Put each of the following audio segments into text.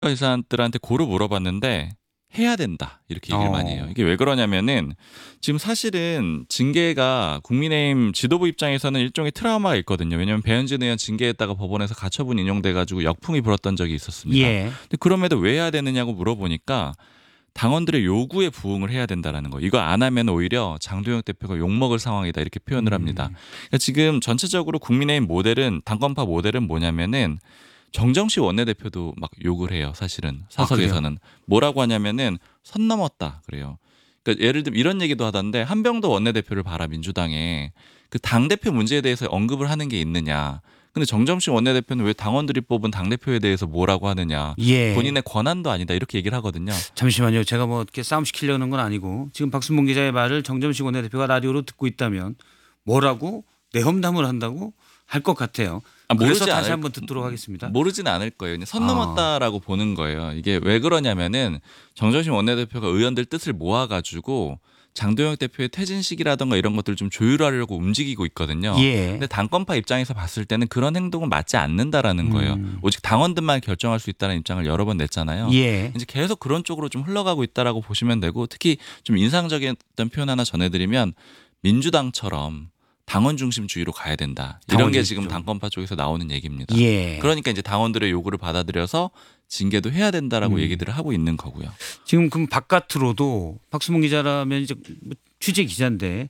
의사들한테 고루 물어봤는데 해야 된다 이렇게 얘기를 많이 해요. 어. 이게 왜 그러냐면은 지금 사실은 징계가 국민의힘 지도부 입장에서는 일종의 트라우마가 있거든요. 왜냐하면 배현진 의원 징계했다가 법원에서 가처분 인용돼가지고 역풍이 불었던 적이 있었습니다. 예. 근데 그럼에도 왜 해야 되느냐고 물어보니까 당원들의 요구에 부응을 해야 된다라는 거. 이거 안 하면 오히려 장도영 대표가 욕먹을 상황이다 이렇게 표현을 합니다. 그러니까 지금 전체적으로 국민의힘 모델은 당권파 모델은 뭐냐면은 정정식 원내대표도 막 욕을 해요. 사실은 사석에서는 뭐라고 하냐면은 선 넘었다 그래요. 그러니까 예를 들면 이런 얘기도 하던데 한병도 원내대표를 봐라 민주당에 그 당 대표 문제에 대해서 언급을 하는 게 있느냐. 근데 정정식 원내대표는 왜 당원들이 뽑은 당 대표에 대해서 뭐라고 하느냐. 예. 본인의 권한도 아니다 이렇게 얘기를 하거든요. 잠시만요. 제가 뭐 이렇게 싸움 시키려는 건 아니고 지금 박순봉 기자의 말을 정점식 원내대표가 라디오로 듣고 있다면 뭐라고 내험담을 한다고 할 것 같아요. 그래서 다시 한번 듣도록 하겠습니다. 모르지는 않을 거예요. 그냥 선 넘었다라고 보는 거예요. 이게 왜 그러냐면은 정정식 원내대표가 의원들 뜻을 모아가지고 장도영 대표의 퇴진식이라든가 이런 것들을 좀 조율하려고 움직이고 있거든요. 예. 근데 당권파 입장에서 봤을 때는 그런 행동은 맞지 않는다라는 거예요. 오직 당원들만 결정할 수 있다는 입장을 여러 번 냈잖아요. 예. 이제 계속 그런 쪽으로 좀 흘러가고 있다라고 보시면 되고 특히 좀 인상적이었던 표현 하나 전해드리면 민주당처럼 당원 중심주의로 가야 된다. 이런 당원 게 중심주의. 지금 당권파 쪽에서 나오는 얘기입니다. 예. 그러니까 이제 당원들의 요구를 받아들여서 징계도 해야 된다라고 얘기들을 하고 있는 거고요. 지금 그럼 바깥으로도 박수봉 기자라면 이제 뭐 취재 기자인데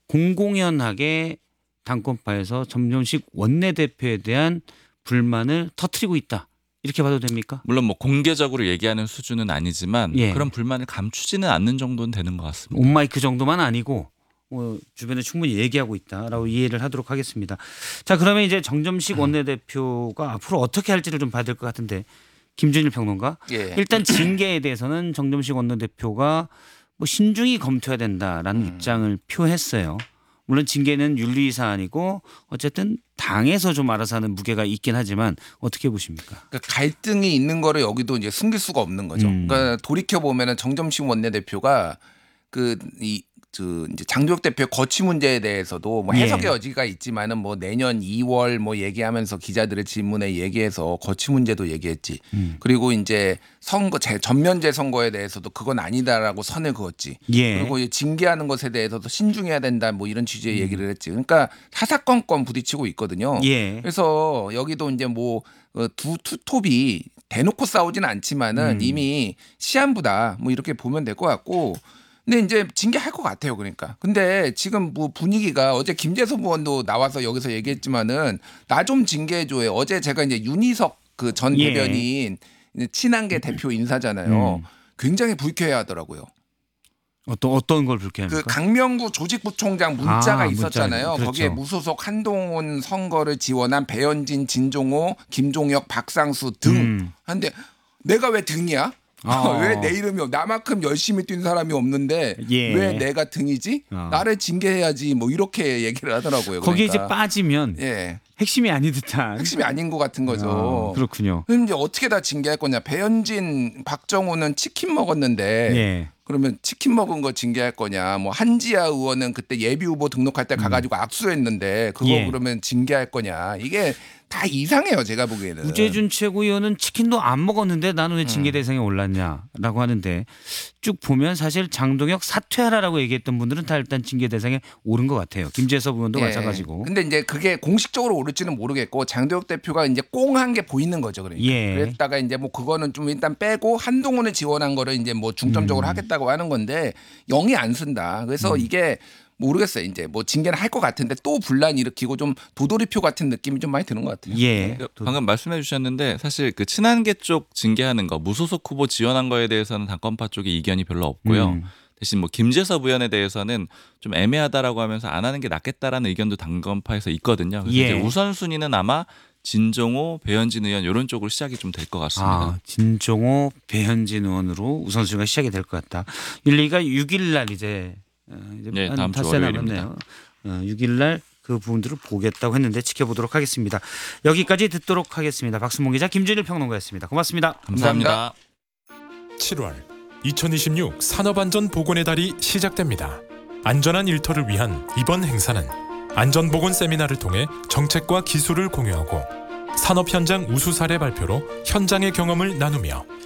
공공연하게 당권파에서 정점식 원내대표에 대한 불만을 터뜨리고 있다. 이렇게 봐도 됩니까? 물론 뭐 공개적으로 얘기하는 수준은 아니지만 예. 그런 불만을 감추지는 않는 정도는 되는 것 같습니다. 온마이크 정도만 아니고 주변에 충분히 얘기하고 있다라고 이해를 하도록 하겠습니다. 자, 그러면 이제 정점식 원내대표가 앞으로 어떻게 할지를 좀 봐야 될 것 같은데 김준일 평론가. 예. 일단 징계에 대해서는 정점식 원내대표가 뭐 신중히 검토해야 된다라는 입장을 표했어요. 물론 징계는 윤리 사안이고 어쨌든 당에서 좀 알아서 하는 무게가 있긴 하지만 어떻게 보십니까? 그러니까 갈등이 있는 거를 여기도 이제 숨길 수가 없는 거죠. 그러니까 돌이켜 보면은 정점식 원내대표가 이제 장도혁 대표의 거취 문제에 대해서도 뭐 해석의 예. 여지가 있지만은 뭐 내년 2월 뭐 얘기하면서 기자들의 질문에 얘기해서 거취 문제도 얘기했지. 그리고 이제 선거 전면제 선거에 대해서도 그건 아니다라고 선을 그었지. 예. 그리고 이제 징계하는 것에 대해서도 신중해야 된다 뭐 이런 취지의 얘기를 했지. 그러니까 사사건건 부딪히고 있거든요. 예. 그래서 여기도 이제 뭐 두 투톱이 대놓고 싸우지는 않지만은 이미 시한부다 뭐 이렇게 보면 될 것 같고. 근데 이제 징계할 것 같아요. 그러니까. 근데 지금 뭐 분위기가 어제 김재섭 의원도 나와서 여기서 얘기했지만은 나 좀 징계해줘요. 어제 제가 이제 윤희석 그 전 예. 대변인 친한계 대표 인사잖아요. 굉장히 불쾌해하더라고요. 어떤 걸 그 불쾌합니까? 강명구 조직부총장 문자가 문자. 있었잖아요. 그렇죠. 거기에 무소속 한동훈 선거를 지원한 배현진, 진종호, 김종혁, 박상수 등. 한데 내가 왜 등이야? 왜 내 이름이 나만큼 열심히 뛴 사람이 없는데 예. 왜 내가 등이지? 나를 징계해야지 뭐 이렇게 얘기를 하더라고요. 거기에 그러니까. 이제 빠지면 예. 핵심이 아닌 듯한. 핵심이 아닌 것 같은 거죠. 그렇군요. 그럼 이제 어떻게 다 징계할 거냐? 배현진, 박정호는 치킨 먹었는데 예. 그러면 치킨 먹은 거 징계할 거냐? 뭐 한지아 의원은 그때 예비 후보 등록할 때 가가지고 악수했는데 그거 예. 그러면 징계할 거냐? 이게 다 이상해요. 제가 보기에는. 우재준 최고위원은 치킨도 안 먹었는데 나는 왜 징계 대상에 올랐냐라고 하는데 쭉 보면 사실 장동혁 사퇴하라라고 얘기했던 분들은 다 일단 징계 대상에 오른 것 같아요. 김재섭 의원도 예. 마찬가지고. 근데 이제 그게 공식적으로 오를지는 모르겠고 장도혁 대표가 이제 꽁한 게 보이는 거죠. 그러니까. 예. 그랬다가 이제 뭐 그거는 좀 일단 빼고 한동훈을 지원한 거를 이제 뭐 중점적으로 하겠다고 하는 건데 영이 안 쓴다. 그래서 이게 모르겠어요. 이제 뭐 징계는 할 것 같은데 또 분란 일으키고 좀 도돌이표 같은 느낌이 좀 많이 드는 것 같아요. 예. 방금 말씀해 주셨는데 사실 그 친한계 쪽 징계하는 거 무소속 후보 지원한 거에 대해서는 당권파 쪽에 이견이 별로 없고요. 대신 뭐 김재섭 의원에 대해서는 좀 애매하다라고 하면서 안 하는 게 낫겠다라는 의견도 당권파에서 있거든요. 그래서 예. 이제 우선순위는 아마 진종호, 배현진 의원 이런 쪽으로 시작이 좀 될 것 같습니다. 진종호, 배현진 의원으로 우선순위가 시작이 될 것 같다. 윤리가 6일 날 이제 네, 한 다음 주 닷새 월요일입니다. 남았네요. 6일 날 그 부분들을 보겠다고 했는데 지켜보도록 하겠습니다. 여기까지 듣도록 하겠습니다. 박순봉 기자, 김준일 평론가였습니다. 고맙습니다. 감사합니다. 7월 2026 산업안전 보건의 달이 시작됩니다. 안전한 일터를 위한 이번 행사는 안전보건 세미나를 통해 정책과 기술을 공유하고 산업 현장 우수 사례 발표로 현장의 경험을 나누며